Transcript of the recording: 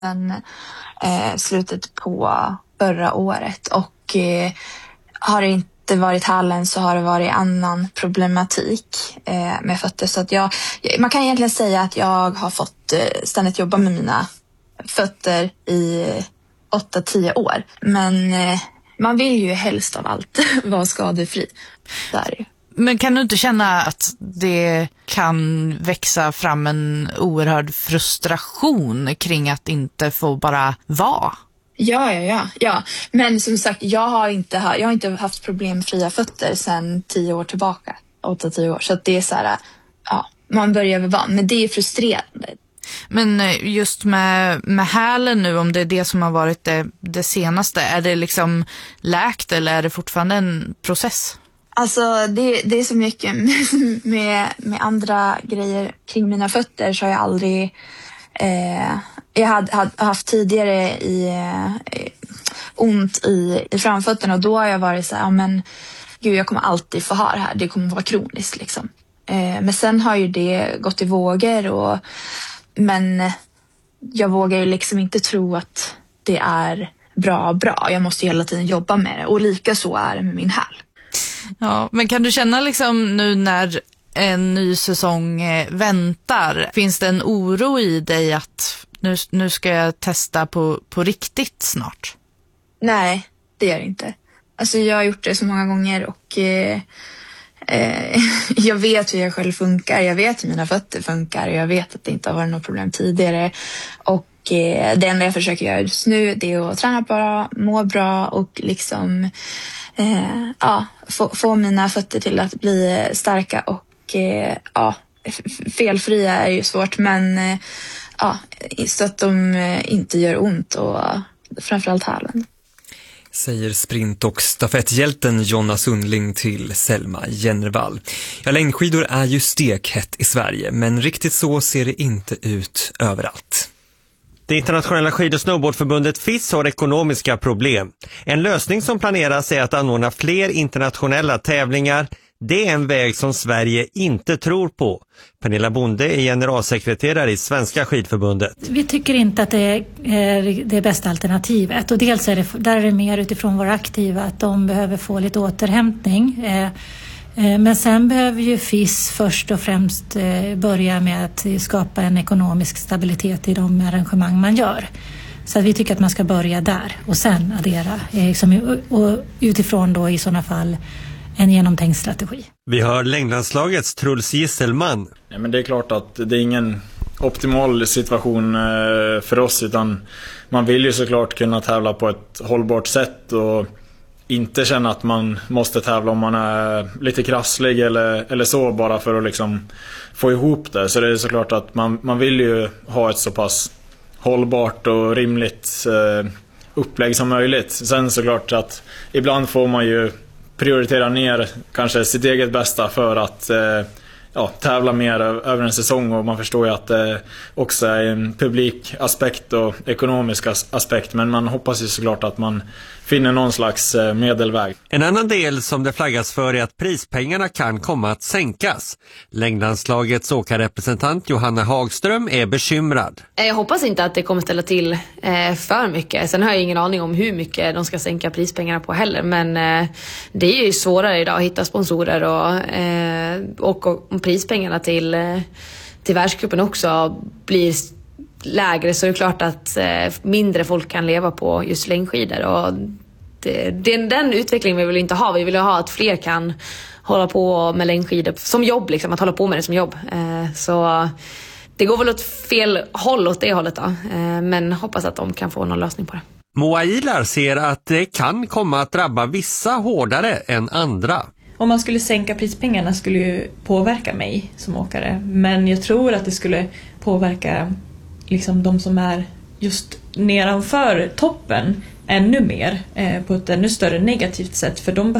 sedan slutet på förra året. Och har det inte varit hallen så har det varit annan problematik med fötter. Så att man kan egentligen säga att jag har fått ständigt jobba med mina fötter i 8-10 år. Men man vill ju helst av allt vara skadefri. Där. Men kan du inte känna att det kan växa fram en oerhörd frustration kring att inte få bara vara? Ja. Men som sagt, jag har inte haft problem med fria fötter sedan 10 år tillbaka. 8-10 år. Så att det är så här, man börjar väl vara. Men det är frustrerande. Men just med hälen nu, om det är det som har varit det senaste, är det liksom läkt eller är det fortfarande en process? Alltså det är så mycket med andra grejer kring mina fötter så har jag aldrig... jag hade haft tidigare ont i framfötterna och då har jag varit så här, men gud, jag kommer alltid få ha det här. Det kommer vara kroniskt liksom. Men sen har ju det gått i vågor men jag vågar ju liksom inte tro att det är bra. Jag måste hela tiden jobba med det och lika så är det med min häl. Ja, men kan du känna liksom nu när en ny säsong väntar, finns det en oro i dig att nu ska jag testa på riktigt snart? Nej, det gör det inte. Alltså jag har gjort det så många gånger och jag vet hur jag själv funkar. Jag vet hur mina fötter funkar. Jag vet att det inte har varit något problem tidigare. Och det enda jag försöker göra just nu det är att träna bra, må bra och liksom få mina fötter till att bli starka och felfria är ju svårt men så att de inte gör ont och framförallt hälen. Säger sprint- och stafetthjälten Jonna Sundling till Selma Jennervall. Ja, längdskidor är ju stekhett i Sverige, men riktigt så ser det inte ut överallt. Det internationella skid- och snowboardförbundet FIS har ekonomiska problem. En lösning som planeras är att anordna fler internationella tävlingar. Det är en väg som Sverige inte tror på. Pernilla Bonde är generalsekreterare i Svenska skidförbundet. Vi tycker inte att det är det bästa alternativet. Och dels är det mer utifrån våra aktiva att de behöver få lite återhämtning. Men sen behöver ju FIS först och främst börja med att skapa en ekonomisk stabilitet i de arrangemang man gör. Så att vi tycker att man ska börja där och sen addera. Och utifrån då i sådana fall en genomtänkt strategi. Vi hör längdlandslagets Truls Gisselman. Ja, men det är klart att det är ingen optimal situation för oss utan man vill ju såklart kunna tävla på ett hållbart sätt och inte känna att man måste tävla om man är lite krasslig eller så bara för att liksom få ihop det. Så det är såklart att man vill ju ha ett så pass hållbart och rimligt upplägg som möjligt. Sen såklart att ibland får man ju prioritera ner kanske sitt eget bästa för att tävla mer över en säsong och man förstår ju att det också är en publik aspekt och ekonomisk aspekt men man hoppas ju såklart att man finner någon slags medelväg. En annan del som det flaggas för är att prispengarna kan komma att sänkas. Längdlandslagets åkarrepresentant Johanna Hagström är bekymrad. Jag hoppas inte att det kommer ställa till för mycket. Sen har jag ingen aning om hur mycket de ska sänka prispengarna på heller. Men det är ju svårare idag att hitta sponsorer och prispengarna till världscupen också blir lägre så är det klart att mindre folk kan leva på just längdskidor och den utvecklingen vi vill inte ha. Vi vill ha att fler kan hålla på med längdskidor som jobb, liksom, att hålla på med det som jobb. Så det går väl åt fel håll åt det hållet då. Men hoppas att de kan få någon lösning på det. Moa Ilar ser att det kan komma att drabba vissa hårdare än andra. Om man skulle sänka prispengarna skulle ju påverka mig som åkare. Men jag tror att det skulle påverka liksom de som är just nedanför toppen ännu mer på ett ännu större negativt sätt. För de